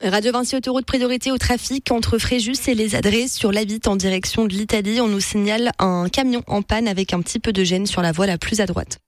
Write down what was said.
Radio Vinci, autoroute priorité au trafic entre Fréjus et les Adrets sur l'A8 en direction de l'Italie. On nous signale un camion en panne avec un petit peu de gêne sur la voie la plus à droite.